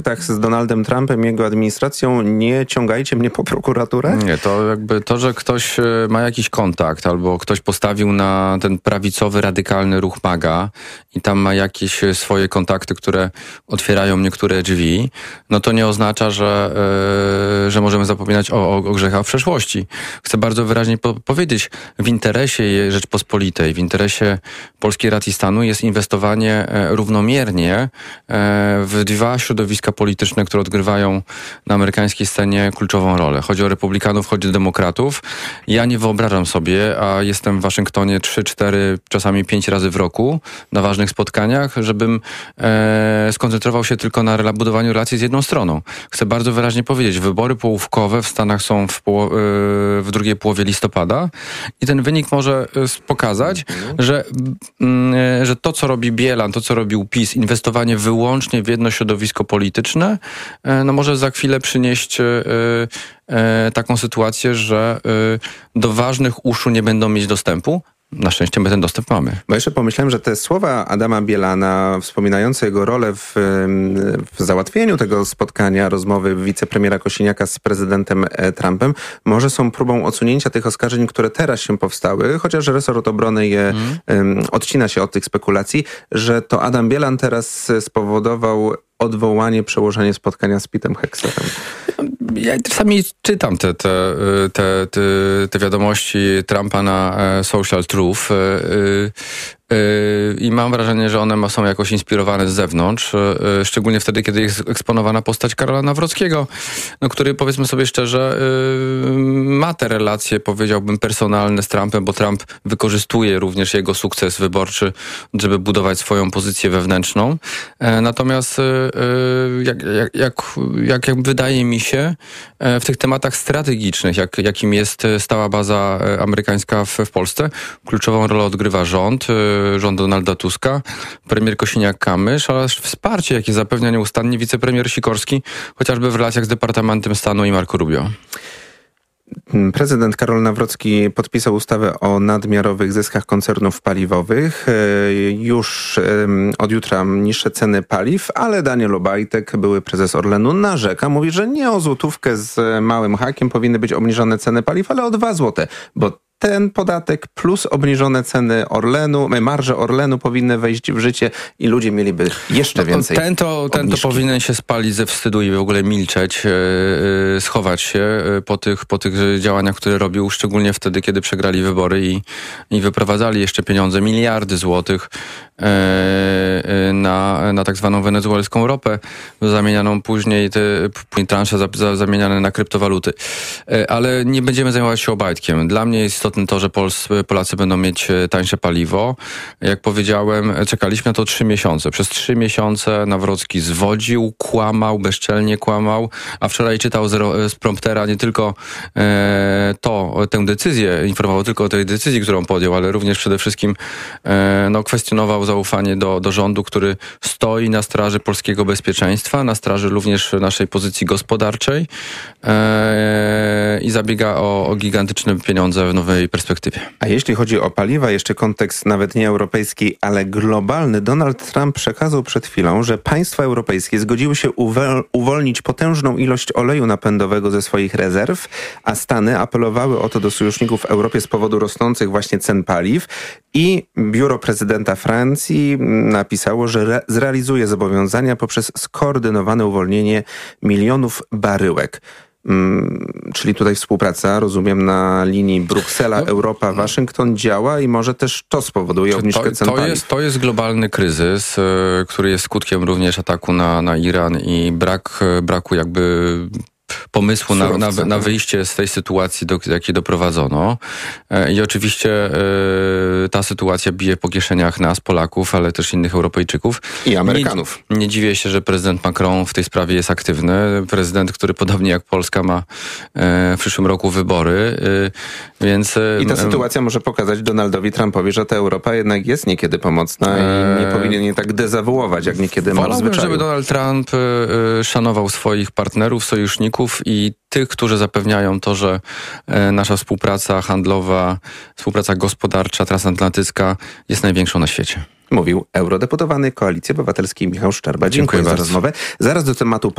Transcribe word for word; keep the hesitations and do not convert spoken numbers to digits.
Tak, z Donaldem Trumpem i jego administracją nie ciągajcie mnie po prokuraturę? Nie, to jakby to, że ktoś ma jakiś kontakt albo ktoś postawił na ten prawicowy, radykalny ruch MAGA i tam ma jakieś swoje kontakty, które otwierają niektóre drzwi, no to nie oznacza, że, yy, że możemy zapominać o, o, o grzechach w przeszłości. Chcę bardzo wyraźnie po- powiedzieć, w interesie Rzeczpospolitej, w interesie polskiej racji stanu jest inwestowanie równomiernie w dwa środowiska polityczne, które odgrywają na amerykańskiej scenie kluczową rolę. Chodzi o republikanów, chodzi o demokratów. Ja nie wyobrażam sobie, a jestem w Waszyngtonie trzy, cztery, czasami pięć razy w roku na ważnych spotkaniach, żebym e, skoncentrował się tylko na rela- budowaniu relacji z jedną stroną. Chcę bardzo wyraźnie powiedzieć, wybory połówkowe w Stanach są w, poło- e, w drugiej połowie listopada i ten wynik może e, pokazać, że, m, e, że to, co robi Bielan, to, co robił PiS, inwestowanie wyłącznie w jedno środowisko polityczne, e, no może za chwilę przynieść e, e, taką sytuację, że e, do ważnych uszu nie będą mieć dostępu. Na szczęście my ten dostęp mamy. Bo jeszcze pomyślałem, że te słowa Adama Bielana wspominające jego rolę w, w załatwieniu tego spotkania, rozmowy wicepremiera Kosiniaka z prezydentem Trumpem, może są próbą odsunięcia tych oskarżeń, które teraz się powstały, chociaż resort obrony je hmm. odcina się od tych spekulacji, że to Adam Bielan teraz spowodował odwołanie, przełożenie spotkania z Petem Hekserem. Ja czasami czytam te, te, te, te, te wiadomości Trumpa na Social Truth i mam wrażenie, że one są jakoś inspirowane z zewnątrz, szczególnie wtedy, kiedy jest eksponowana postać Karola Nawrockiego, no, który, powiedzmy sobie szczerze, ma te relacje, powiedziałbym, personalne z Trumpem, bo Trump wykorzystuje również jego sukces wyborczy, żeby budować swoją pozycję wewnętrzną. Natomiast jak, jak, jak, jak, jak wydaje mi się, w tych tematach strategicznych, jak, jakim jest stała baza amerykańska w, w Polsce, kluczową rolę odgrywa rząd, rząd Donalda Tuska, premier Kosiniak-Kamysz oraz wsparcie, jakie zapewnia nieustannie wicepremier Sikorski, chociażby w relacjach z Departamentem Stanu i Marco Rubio. Prezydent Karol Nawrocki podpisał ustawę o nadmiarowych zyskach koncernów paliwowych. Już od jutra niższe ceny paliw, ale Daniel Obajtek, były prezes Orlenu, narzeka. Mówi, że nie o złotówkę z małym hakiem powinny być obniżone ceny paliw, ale o dwa złote, bo ten podatek plus obniżone ceny Orlenu, marże Orlenu powinny wejść w życie i ludzie mieliby jeszcze więcej Ten to, ten to powinien się spalić ze wstydu i w ogóle milczeć, yy, schować się po tych, po tych działaniach, które robił, szczególnie wtedy, kiedy przegrali wybory i, i wyprowadzali jeszcze pieniądze, miliardy złotych yy, na, na tak zwaną wenezuelską ropę, zamienianą później, te później transze za, za, zamieniane na kryptowaluty. Yy, ale nie będziemy zajmować się Obajtkiem. Dla mnie jest istotne to, że Pols, Polacy będą mieć tańsze paliwo. Jak powiedziałem, czekaliśmy na to trzy miesiące. Przez trzy miesiące Nawrocki zwodził, kłamał, bezczelnie kłamał, a wczoraj czytał z, z promptera nie tylko e, to, tę decyzję, informował tylko o tej decyzji, którą podjął, ale również przede wszystkim e, no, kwestionował zaufanie do, do rządu, który stoi na straży polskiego bezpieczeństwa, na straży również naszej pozycji gospodarczej e, i zabiega o, o gigantyczne pieniądze w nowej perspektywie. A jeśli chodzi o paliwa, jeszcze kontekst nawet nie europejski, ale globalny, Donald Trump przekazał przed chwilą, że państwa europejskie zgodziły się uwol- uwolnić potężną ilość oleju napędowego ze swoich rezerw, a Stany apelowały o to do sojuszników w Europie z powodu rosnących właśnie cen paliw i biuro prezydenta Francji napisało, że re- zrealizuje zobowiązania poprzez skoordynowane uwolnienie milionów baryłek. Hmm, czyli tutaj współpraca, rozumiem, na linii Bruksela, no, Europa, Waszyngton działa i może też to spowoduje obniżkę to, cen to paliw. Jest, to jest globalny kryzys, y, który jest skutkiem również ataku na, na Iran i brak, braku jakby pomysłu na, na, na wyjście z tej sytuacji, do jakiej doprowadzono. I oczywiście y, ta sytuacja bije po kieszeniach nas, Polaków, ale też innych Europejczyków. I Amerykanów. Nie, nie dziwię się, że prezydent Macron w tej sprawie jest aktywny. Prezydent, który podobnie jak Polska ma y, w przyszłym roku wybory. Y, Więc, I ta sytuacja może pokazać Donaldowi Trumpowi, że ta Europa jednak jest niekiedy pomocna i nie powinien jej tak dezawuować, jak niekiedy ma w Wolałbym, zwyczaju. żeby Donald Trump y, szanował swoich partnerów, sojuszników i tych, którzy zapewniają to, że y, nasza współpraca handlowa, współpraca gospodarcza, transatlantycka jest największą na świecie. Mówił eurodeputowany Koalicji Obywatelskiej Michał Szczerba. Dziękuję, Dziękuję za bardzo. rozmowę. Zaraz do tematu